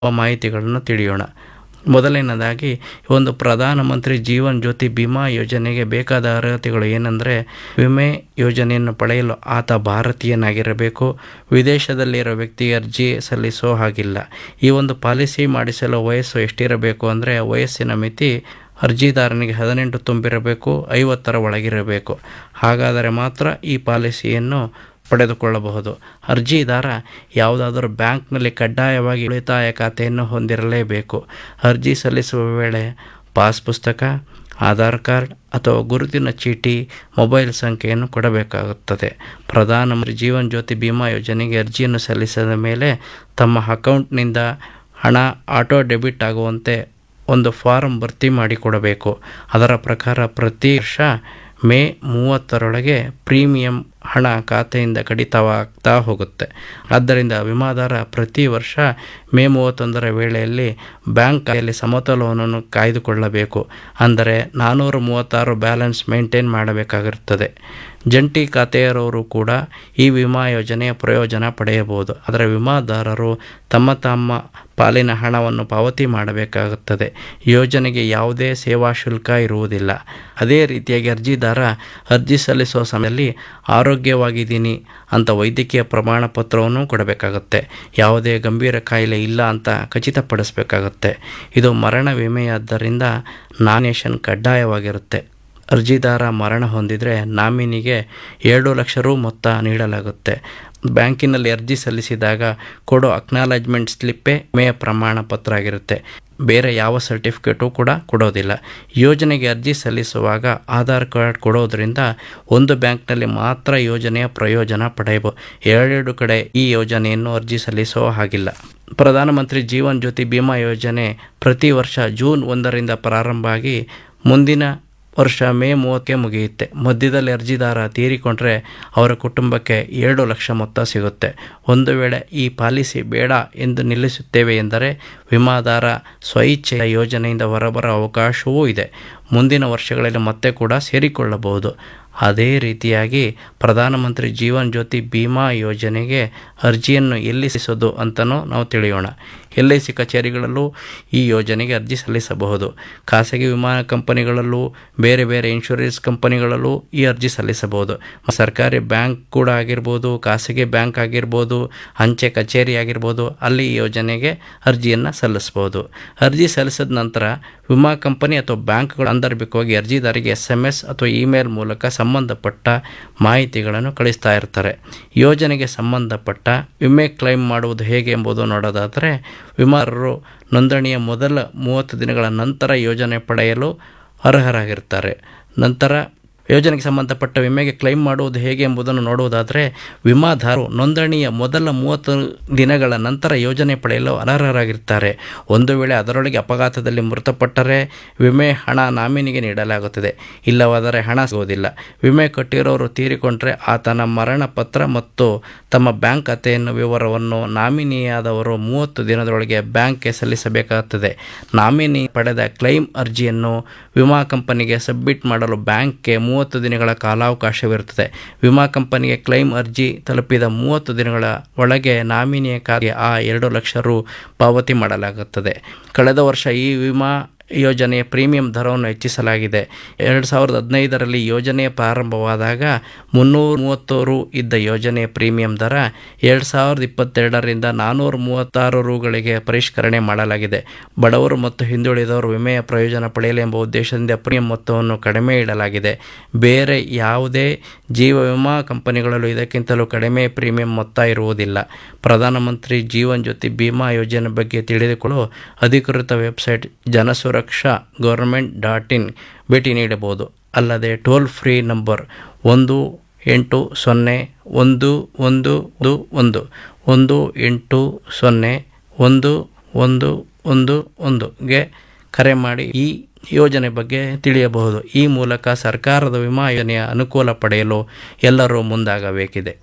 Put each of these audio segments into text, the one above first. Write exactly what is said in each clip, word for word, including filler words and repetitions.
ಮಾಹಿತಿಗಳನ್ನು ತಿಳಿಯೋಣ. ಮೊದಲನೇದಾಗಿ ಒಂದು ಪ್ರಧಾನಮಂತ್ರಿ ಜೀವನ್ ಜ್ಯೋತಿ ಬಿಮಾ ಯೋಜನೆಗೆ ಬೇಕಾದ ಅರ್ಹತೆಗಳು ಏನೆಂದರೆ, ವಿಮೆ ಯೋಜನೆಯನ್ನು ಪಡೆಯಲು ಆತ ಭಾರತೀಯನಾಗಿರಬೇಕು, ವಿದೇಶದಲ್ಲಿರೋ ವ್ಯಕ್ತಿಗೆ ಅರ್ಜಿ ಸಲ್ಲಿಸೋ ಹಾಗಿಲ್ಲ. ಈ ಒಂದು ಪಾಲಿಸಿ ಮಾಡಿಸಲು ವಯಸ್ಸು ಎಷ್ಟಿರಬೇಕು ಅಂದರೆ, ವಯಸ್ಸಿನ ಮಿತಿ ಅರ್ಜಿದಾರನಿಗೆ ಹದಿನೆಂಟು ತುಂಬಿರಬೇಕು, ಐವತ್ತರ ಒಳಗಿರಬೇಕು. ಹಾಗಾದರೆ ಮಾತ್ರ ಈ ಪಾಲಿಸಿಯನ್ನು ಪಡೆದುಕೊಳ್ಳಬಹುದು. ಅರ್ಜಿದಾರ ಯಾವುದಾದರೂ ಬ್ಯಾಂಕ್ನಲ್ಲಿ ಕಡ್ಡಾಯವಾಗಿ ಉಳಿತಾಯ ಖಾತೆಯನ್ನು ಹೊಂದಿರಲೇಬೇಕು. ಅರ್ಜಿ ಸಲ್ಲಿಸುವ ವೇಳೆ ಪಾಸ್ ಪುಸ್ತಕ, ಆಧಾರ್ ಕಾರ್ಡ್ ಅಥವಾ ಗುರುತಿನ ಚೀಟಿ, ಮೊಬೈಲ್ ಸಂಖ್ಯೆಯನ್ನು ಕೊಡಬೇಕಾಗುತ್ತದೆ. ಪ್ರಧಾನಮಂತ್ರಿ ಜೀವನ್ ಜ್ಯೋತಿ ಬಿಮಾ ಯೋಜನೆಗೆ ಅರ್ಜಿಯನ್ನು ಸಲ್ಲಿಸಿದ ಮೇಲೆ ತಮ್ಮ ಅಕೌಂಟ್ನಿಂದ ಹಣ ಆಟೋ ಡೆಬಿಟ್ ಆಗುವಂತೆ ಒಂದು ಫಾರಂ ಭರ್ತಿ ಮಾಡಿಕೊಡಬೇಕು. ಅದರ ಪ್ರಕಾರ ಪ್ರತಿ ವರ್ಷ ಮೇ ಮೂವತ್ತರೊಳಗೆ ಪ್ರೀಮಿಯಂ ಹಣ ಖಾತೆಯಿಂದ ಕಡಿತವಾಗ್ತಾ ಹೋಗುತ್ತೆ. ಆದ್ದರಿಂದ ವಿಮಾದಾರ ಪ್ರತಿ ವರ್ಷ ಮೇ ಮೂವತ್ತೊಂದರ ವೇಳೆಯಲ್ಲಿ ಬ್ಯಾಂಕ್ ಖಾತೆಯಲ್ಲಿ ಸಮತೋಲನವನ್ನು ಕಾಯ್ದುಕೊಳ್ಳಬೇಕು. ಅಂದರೆ ನಾನ್ನೂರ ಮೂವತ್ತಾರು ಬ್ಯಾಲೆನ್ಸ್ ಮೇಂಟೈನ್ ಮಾಡಬೇಕಾಗಿರುತ್ತದೆ. ಜಂಟಿ ಖಾತೆಯರವರು ಕೂಡ ಈ ವಿಮಾ ಯೋಜನೆಯ ಪ್ರಯೋಜನ ಪಡೆಯಬಹುದು. ಆದರೆ ವಿಮಾದಾರರು ತಮ್ಮ ತಮ್ಮ ಪಾಲಿನ ಹಣವನ್ನು ಪಾವತಿ ಮಾಡಬೇಕಾಗುತ್ತದೆ. ಯೋಜನೆಗೆ ಯಾವುದೇ ಸೇವಾ ಶುಲ್ಕ ಇರುವುದಿಲ್ಲ. ಅದೇ ರೀತಿಯಾಗಿ ಅರ್ಜಿದಾರ ಅರ್ಜಿ ಸಲ್ಲಿಸುವ ಸಮಯದಲ್ಲಿ ಆರೋಗ್ಯವಾಗಿದ್ದೀನಿ ಅಂತ ವೈದ್ಯಕೀಯ ಪ್ರಮಾಣ ಪತ್ರವನ್ನು ಕೊಡಬೇಕಾಗುತ್ತೆ. ಯಾವುದೇ ಗಂಭೀರ ಕಾಯಿಲೆ ಇಲ್ಲ ಅಂತ ಖಚಿತಪಡಿಸಬೇಕಾಗುತ್ತೆ. ಇದು ಮರಣ ವಿಮೆಯಾದ್ದರಿಂದ ನಾಮಿನೇಷನ್ ಕಡ್ಡಾಯವಾಗಿರುತ್ತೆ. ಅರ್ಜಿದಾರ ಮರಣ ಹೊಂದಿದರೆ ನಾಮಿನಿಗೆ ಎರಡು ಲಕ್ಷ ರು ಮೊತ್ತ ನೀಡಲಾಗುತ್ತೆ. ಬ್ಯಾಂಕಿನಲ್ಲಿ ಅರ್ಜಿ ಸಲ್ಲಿಸಿದಾಗ ಕೊಡೋ ಅಕ್ನಾಲಜ್ಮೆಂಟ್ ಸ್ಲಿಪ್ಪೇ ವಿಮೆಯ ಪ್ರಮಾಣ ಪತ್ರ ಆಗಿರುತ್ತೆ. ಬೇರೆ ಯಾವ ಸರ್ಟಿಫಿಕೇಟು ಕೂಡ ಕೊಡೋದಿಲ್ಲ. ಯೋಜನೆಗೆ ಅರ್ಜಿ ಸಲ್ಲಿಸುವಾಗ ಆಧಾರ್ ಕಾರ್ಡ್ ಕೊಡೋದ್ರಿಂದ ಒಂದು ಬ್ಯಾಂಕ್ನಲ್ಲಿ ಮಾತ್ರ ಯೋಜನೆಯ ಪ್ರಯೋಜನ ಪಡೆಯಬಹುದು. ಎರಡೆರಡು ಕಡೆ ಈ ಯೋಜನೆಯನ್ನು ಅರ್ಜಿ ಸಲ್ಲಿಸೋ ಹಾಗಿಲ್ಲ. ಪ್ರಧಾನಮಂತ್ರಿ ಜೀವನ್ ಜ್ಯೋತಿ ಬಿಮಾ ಯೋಜನೆ ಪ್ರತಿ ವರ್ಷ ಜೂನ್ ಒಂದರಿಂದ ಪ್ರಾರಂಭ ಆಗಿ ಮುಂದಿನ ವರ್ಷ ಮೇ ಮೂವತ್ತಕ್ಕೆ ಮುಗಿಯುತ್ತೆ. ಮಧ್ಯದಲ್ಲಿ ಅರ್ಜಿದಾರ ತೀರಿಕೊಂಡ್ರೆ ಅವರ ಕುಟುಂಬಕ್ಕೆ ಎರಡು ಲಕ್ಷ ಮೊತ್ತ ಸಿಗುತ್ತೆ. ಒಂದು ವೇಳೆ ಈ ಪಾಲಿಸಿ ಬೇಡ ಎಂದು ನಿಲ್ಲಿಸುತ್ತೇವೆ ಎಂದರೆ ವಿಮಾದಾರ ಸ್ವಇಚ್ಛೆಯ ಯೋಜನೆಯಿಂದ ಹೊರಬರೋ ಅವಕಾಶವೂ ಇದೆ. ಮುಂದಿನ ವರ್ಷಗಳಲ್ಲಿ ಮತ್ತೆ ಕೂಡ ಸೇರಿಕೊಳ್ಳಬಹುದು. ಅದೇ ರೀತಿಯಾಗಿ ಪ್ರಧಾನಮಂತ್ರಿ ಜೀವನ್ ಜ್ಯೋತಿ ಬಿಮಾ ಯೋಜನೆಗೆ ಅರ್ಜಿಯನ್ನು ಎಲ್ಲಿ ಸಲ್ಲಿಸೋದು ಅಂತಲೂ ನಾವು ತಿಳಿಯೋಣ. ಎಲ್ ಐ ಸಿ ಕಚೇರಿಗಳಲ್ಲೂ ಈ ಯೋಜನೆಗೆ ಅರ್ಜಿ ಸಲ್ಲಿಸಬಹುದು. ಖಾಸಗಿ ವಿಮಾನ ಕಂಪನಿಗಳಲ್ಲೂ ಬೇರೆ ಬೇರೆ ಇನ್ಶೂರೆನ್ಸ್ ಕಂಪನಿಗಳಲ್ಲೂ ಈ ಅರ್ಜಿ ಸಲ್ಲಿಸಬಹುದು. ಸರ್ಕಾರಿ ಬ್ಯಾಂಕ್ ಕೂಡ ಆಗಿರ್ಬೋದು, ಖಾಸಗಿ ಬ್ಯಾಂಕ್ ಆಗಿರ್ಬೋದು, ಅಂಚೆ ಕಚೇರಿ ಆಗಿರ್ಬೋದು, ಅಲ್ಲಿ ಈ ಯೋಜನೆಗೆ ಅರ್ಜಿಯನ್ನು ಸಲ್ಲಿಸ್ಬೋದು. ಅರ್ಜಿ ಸಲ್ಲಿಸಿದ ನಂತರ ವಿಮಾ ಕಂಪನಿ ಅಥವಾ ಬ್ಯಾಂಕ್ಗಳು ಸಾಂದರ್ಭಿಕವಾಗಿ ಅರ್ಜಿದಾರಿಗೆ ಎಸ್ ಎಮ್ ಎಸ್ ಅಥವಾ ಇಮೇಲ್ ಮೂಲಕ ಸಂಬಂಧಪಟ್ಟ ಮಾಹಿತಿಗಳನ್ನು ಕಳಿಸ್ತಾ ಇರ್ತಾರೆ. ಯೋಜನೆಗೆ ಸಂಬಂಧಪಟ್ಟ ವಿಮೆ ಕ್ಲೈಮ್ ಮಾಡುವುದು ಹೇಗೆ ಎಂಬುದು ನೋಡೋದಾದರೆ, ವಿಮಾದಾರರು ನೋಂದಣಿಯ ಮೊದಲ ಮೂವತ್ತು ದಿನಗಳ ನಂತರ ಯೋಜನೆ ಪಡೆಯಲು ಅರ್ಹರಾಗಿರ್ತಾರೆ. ನಂತರ ಯೋಜನೆಗೆ ಸಂಬಂಧಪಟ್ಟ ವಿಮೆಗೆ ಕ್ಲೈಮ್ ಮಾಡುವುದು ಹೇಗೆ ಎಂಬುದನ್ನು ನೋಡುವುದಾದರೆ, ವಿಮಾದಾರರು ನೋಂದಣಿಯ ಮೊದಲ ಮೂವತ್ತು ದಿನಗಳ ನಂತರ ಯೋಜನೆ ಪಡೆಯಲು ಅನರ್ಹರಾಗಿರ್ತಾರೆ. ಒಂದು ವೇಳೆ ಅದರೊಳಗೆ ಅಪಘಾತದಲ್ಲಿ ಮೃತಪಟ್ಟರೆ ವಿಮೆ ಹಣ ನಾಮಿನಿಗೆ ನೀಡಲಾಗುತ್ತದೆ. ಇಲ್ಲವಾದರೆ ಹಣ ಸಿಗುವುದಿಲ್ಲ. ವಿಮೆ ಕಟ್ಟಿರೋರು ತೀರಿಕೊಂಡ್ರೆ ಆತನ ಮರಣ ಪತ್ರ ಮತ್ತು ತಮ್ಮ ಬ್ಯಾಂಕ್ ಖಾತೆಯನ್ನು ವಿವರವನ್ನು ನಾಮಿನಿಯಾದವರು ಮೂವತ್ತು ದಿನದೊಳಗೆ ಬ್ಯಾಂಕ್ಗೆ ಸಲ್ಲಿಸಬೇಕಾಗುತ್ತದೆ. ನಾಮಿನಿ ಪಡೆದ ಕ್ಲೈಮ್ ಅರ್ಜಿಯನ್ನು ವಿಮಾ ಕಂಪನಿಗೆ ಸಬ್ಮಿಟ್ ಮಾಡಲು ಬ್ಯಾಂಕ್ಗೆ ಮೂವತ್ತು ದಿನಗಳ ಕಾಲಾವಕಾಶವಿರುತ್ತದೆ. ವಿಮಾ ಕಂಪನಿಗೆ ಕ್ಲೈಮ್ ಅರ್ಜಿ ತಲುಪಿದ ಮೂವತ್ತು ದಿನಗಳ ಒಳಗೆ ನಾಮಿನಿಯ ಖಾತೆಗೆ ಆ ಎರಡು ಲಕ್ಷ ರು ಪಾವತಿ ಮಾಡಲಾಗುತ್ತದೆ. ಕಳೆದ ವರ್ಷ ಈ ವಿಮಾ ಯೋಜನೆಯ ಪ್ರೀಮಿಯಂ ದರವನ್ನು ಹೆಚ್ಚಿಸಲಾಗಿದೆ. ಎರಡು ಸಾವಿರದ ಹದಿನೈದರಲ್ಲಿ ಯೋಜನೆಯ ಪ್ರಾರಂಭವಾದಾಗ ಮುನ್ನೂರ ಮೂವತ್ತು ರು ಇದ್ದ ಯೋಜನೆಯ ಪ್ರೀಮಿಯಂ ದರ ಎರಡು ಸಾವಿರದ ಇಪ್ಪತ್ತೆರಡರಿಂದ ನಾನ್ನೂರ ಮೂವತ್ತಾರು ರುಗಳಿಗೆ ಪರಿಷ್ಕರಣೆ ಮಾಡಲಾಗಿದೆ. ಬಡವರು ಮತ್ತು ಹಿಂದುಳಿದವರು ವಿಮೆಯ ಪ್ರಯೋಜನ ಪಡೆಯಲು ಎಂಬ ಉದ್ದೇಶದಿಂದ ಪ್ರೀಮಿಯಂ ಮೊತ್ತವನ್ನು ಕಡಿಮೆ ಇಡಲಾಗಿದೆ. ಬೇರೆ ಯಾವುದೇ ಜೀವ ವಿಮಾ ಕಂಪನಿಗಳಲ್ಲೂ ಇದಕ್ಕಿಂತಲೂ ಕಡಿಮೆ ಪ್ರೀಮಿಯಂ ಮೊತ್ತ ಇರುವುದಿಲ್ಲ. ಪ್ರಧಾನಮಂತ್ರಿ ಜೀವನ್ ಜ್ಯೋತಿ ಬಿಮಾ ಯೋಜನೆ ಬಗ್ಗೆ ತಿಳಿದುಕೊಳ್ಳಲು ಅಧಿಕೃತ website Jana Suraksha government dot in ಭೇಟಿ ನೀಡಬಹುದು. ಅಲ್ಲದೆ ಟೋಲ್ ಫ್ರೀ ನಂಬರ್ ಒಂದು ಎಂಟು ಸೊನ್ನೆ ಒಂದು ಒಂದು ಒಂದು ಒಂದು ಎಂಟು ಸೊನ್ನೆ ಒಂದು ಒಂದು ಒಂದು ಒಂದುಗೆ ಕರೆ ಮಾಡಿ ಈ ಯೋಜನೆ ಬಗ್ಗೆ ತಿಳಿಯಬಹುದು. ಈ ಮೂಲಕ ಸರ್ಕಾರದ ವಿಮಾ ಯೋಜನೆಯ ಅನುಕೂಲ ಪಡೆಯಲು ಎಲ್ಲರೂ ಮುಂದಾಗಬೇಕಿದೆ.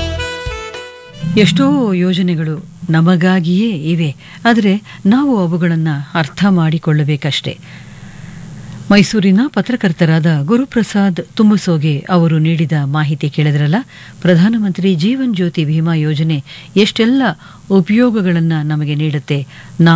ಎಷ್ಟೋ ಯೋಜನೆಗಳು ನಮಗಾಗಿಯೇ ಇವೆ, ಆದರೆ ನಾವು ಅವುಗಳನ್ನು ಅರ್ಥ ಮಾಡಿಕೊಳ್ಳಬೇಕಷ್ಟೆ. ಮೈಸೂರಿನ ಪತ್ರಕರ್ತರಾದ ಗುರುಪ್ರಸಾದ್ ತುಂಬಸೋಗೆ ಅವರು ನೀಡಿದ ಮಾಹಿತಿ ಕೇಳಿದ್ರಲ್ಲ. ಪ್ರಧಾನಮಂತ್ರಿ ಜೀವನ್ ಜ್ಯೋತಿ ವಿಮಾ ಯೋಜನೆ ಎಷ್ಟೆಲ್ಲ ಉಪಯೋಗಗಳನ್ನು ನಮಗೆ ನೀಡುತ್ತೆ.